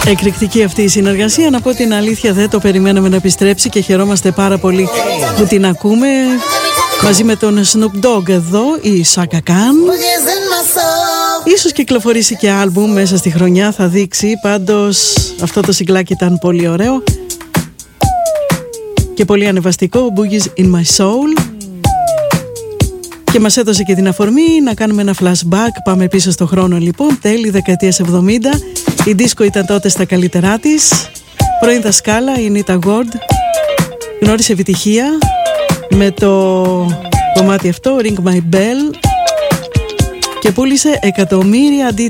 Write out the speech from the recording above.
Εκρηκτική αυτή η συνεργασία. Να πω την αλήθεια, δεν το περιμέναμε να επιστρέψει και χαιρόμαστε πάρα πολύ που την ακούμε μαζί με τον Snoop Dogg εδώ, η Chaka Khan. Ίσως κυκλοφορήσει και άλμπουμ μέσα στη χρονιά, θα δείξει. Πάντως αυτό το συγκλάκι ήταν πολύ ωραίο και πολύ ανεβαστικό, Boogies in my soul. Και μας έδωσε και την αφορμή να κάνουμε ένα flashback. Πάμε πίσω στο χρόνο λοιπόν, τέλη δεκαετίας 70. Η δίσκο ήταν τότε στα καλύτερά της. Πρώην δασκάλα, η Nita Ward, γνώρισε επιτυχία με το κομμάτι αυτό, Ring My Bell, και πούλησε εκατομμύρια